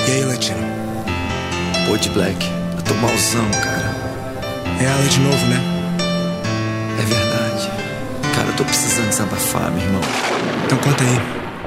E aí, Latino? Pô, de Black, eu tô malzão, cara. É ela de novo, né? É verdade. Cara, eu tô precisando desabafar, meu irmão. Então conta aí.